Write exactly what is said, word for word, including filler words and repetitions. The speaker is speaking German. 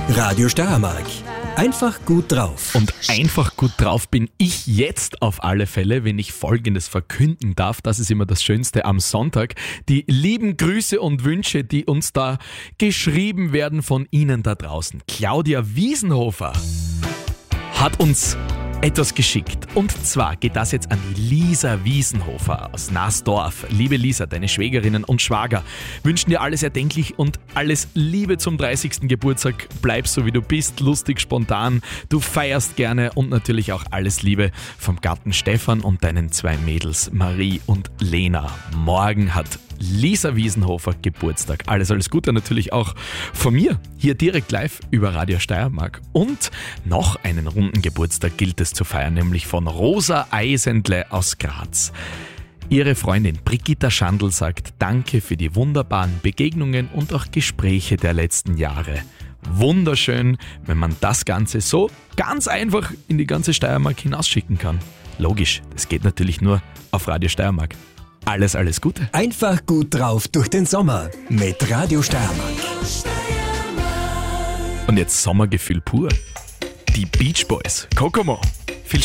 Radio Steiermark. Einfach gut drauf. Und einfach gut drauf bin ich jetzt auf alle Fälle, wenn ich Folgendes verkünden darf. Das ist immer das Schönste am Sonntag. Die lieben Grüße und Wünsche, die uns da geschrieben werden von Ihnen da draußen. Claudia Wiesenhofer hat uns etwas geschickt. Und zwar geht das jetzt an die Lisa Wiesenhofer aus Naasdorf. Liebe Lisa, deine Schwägerinnen und Schwager wünschen dir alles erdenklich und alles Liebe zum dreißigsten Geburtstag. Bleib so wie du bist, lustig, spontan. Du feierst gerne und natürlich auch alles Liebe vom Gatten Stefan und deinen zwei Mädels Marie und Lena. Morgen hat Lisa Wiesenhofer Geburtstag. Alles, alles Gute natürlich auch von mir, hier direkt live über Radio Steiermark. Und noch einen runden Geburtstag gilt es zu feiern, nämlich von Rosa Eisendle aus Graz. Ihre Freundin Brigitta Schandl sagt Danke für die wunderbaren Begegnungen und auch Gespräche der letzten Jahre. Wunderschön, wenn man das Ganze so ganz einfach in die ganze Steiermark hinausschicken kann. Logisch, das geht natürlich nur auf Radio Steiermark. Alles, alles Gute. Einfach gut drauf durch den Sommer mit Radio Steiermark. Und jetzt Sommergefühl pur. Die Beach Boys. Kokomo.